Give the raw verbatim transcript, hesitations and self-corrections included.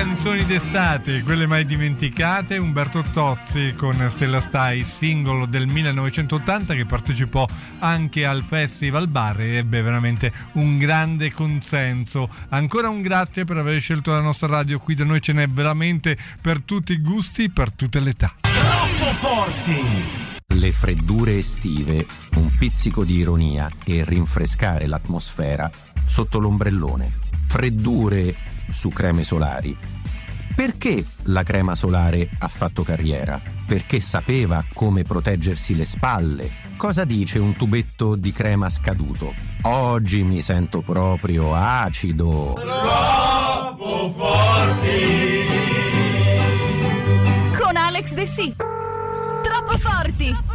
canzoni d'estate, quelle mai dimenticate. Umberto Tozzi con Stella Stai, singolo del millenovecentottanta che partecipò anche al Festival Bar e ebbe veramente un grande consenso. Ancora un grazie per aver scelto la nostra radio, qui da noi ce n'è veramente per tutti i gusti, per tutte le età. Troppo forti! Le freddure estive, un pizzico di ironia e rinfrescare l'atmosfera sotto l'ombrellone. Freddure su creme solari. Perché la crema solare ha fatto carriera? Perché sapeva come proteggersi le spalle. Cosa dice un tubetto di crema scaduto? Oggi mi sento proprio acido. Troppo forti! Con Alex De Sì. Troppo forti!